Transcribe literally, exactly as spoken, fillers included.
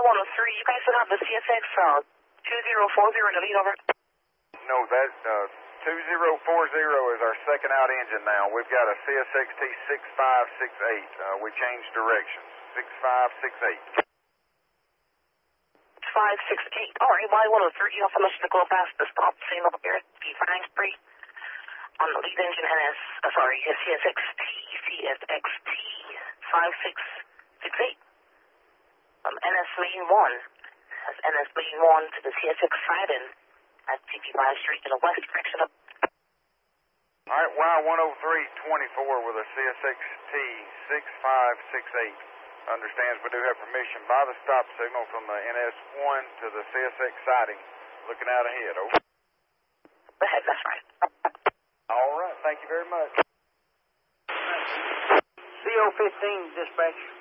one oh three, you guys still have the C S X uh, two zero four zero in the lead, over? No, that uh, two zero four zero is our second out engine now. We've got a C S X T six five six eight. Uh, we changed directions. six five six eight. five six eight. All right, Y one oh three, you have permission to go past the stop sign over here at P five three on the lead engine N S, uh, sorry, C S X T, C S X T five six six eight. Um, N S main one, that's N S main one to the C S X Sidon at P five Street in the west direction up. All right, Y one oh three twenty-four with a C S X T six five six eight. Understands we do have permission by the stop signal from the N S one to the C S X siding. Looking out ahead, over. Ahead, that's right. All right, thank you very much. C O fifteen, dispatch.